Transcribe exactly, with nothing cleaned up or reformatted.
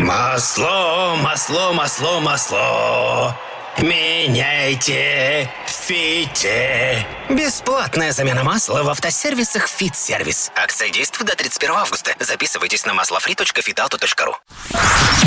Масло, масло, масло, масло. Меняйте в Фите. Бесплатная замена масла в автосервисах «Фит-сервис». Акция действует до тридцать первого августа. Записывайтесь на маслофри точка фитауто точка ру.